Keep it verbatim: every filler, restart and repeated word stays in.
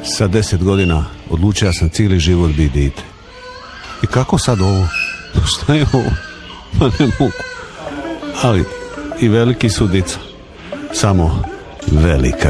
Sa deset godina odlučio sam cijeli život biti dite. I kako sad ovo? Šta je ovo? Pa ne mogu. Ali i veliki su dica. Samo velika